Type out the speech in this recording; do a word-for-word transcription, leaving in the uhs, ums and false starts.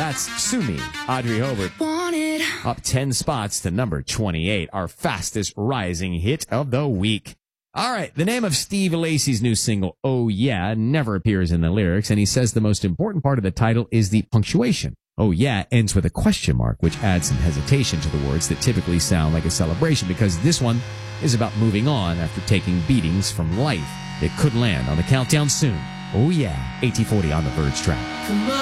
That's Sumi, Audrey Hobart. Want it. Up ten spots to number twenty-eight, our fastest rising hit of the week. All right, the name of Steve Lacy's new single, Oh Yeah, never appears in the lyrics, and he says the most important part of the title is the punctuation. Oh Yeah ends with a question mark, which adds some hesitation to the words that typically sound like a celebration, because this one is about moving on after taking beatings from life. It could land on the countdown soon. Oh Yeah, eighteen forty on the Verge track.